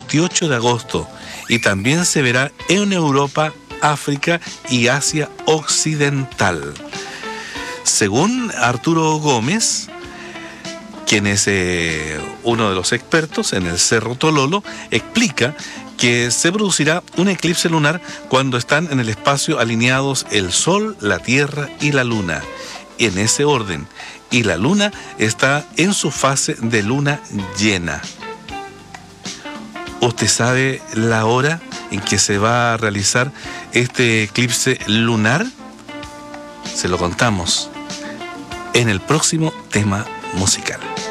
28 de agosto y también se verá en Europa, África y Asia Occidental. Según Arturo Gómez, quien es uno de los expertos en el Cerro Tololo, explica que se producirá un eclipse lunar cuando están en el espacio alineados el Sol, la Tierra y la Luna, en ese orden, y la Luna está en su fase de luna llena. ¿Usted sabe la hora en que se va a realizar este eclipse lunar? Se lo contamos en el próximo tema musical.